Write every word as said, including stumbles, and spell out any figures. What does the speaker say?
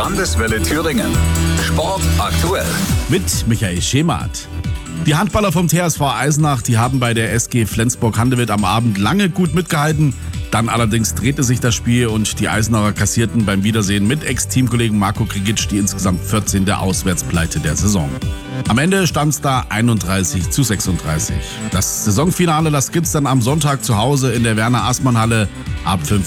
Landeswelle Thüringen. Sport aktuell. Mit Michael Schemath. Die Handballer vom T S V Eisenach, die haben bei der S G Flensburg-Handewitt am Abend lange gut mitgehalten. Dann allerdings drehte sich das Spiel und die Eisenacher kassierten beim Wiedersehen mit Ex-Teamkollegen Marco Krigic die insgesamt vierzehnte Auswärtspleite der Saison. Am Ende stand es da einunddreißig zu sechsunddreißig. Das Saisonfinale, das gibt's dann am Sonntag zu Hause in der Werner-Aßmann-Halle ab fünf